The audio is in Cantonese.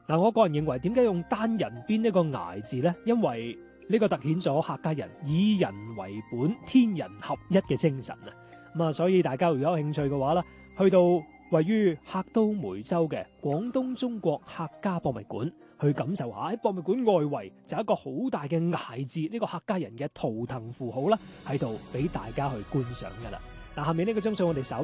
嗱，我個人認為點解用單人邊呢個崖字呢？因為呢個突顯咗客家人以人為本、天人合一嘅精神啊！咁啊，所以大家如果有興趣嘅話咧，去到位於客都梅州嘅廣東中國客家博物館去感受下，喺博物館外圍就有一個好大嘅崖字，呢個客家人嘅圖騰符號啦，喺度俾大家去觀賞噶啦。嗱，下面呢個張數我哋稍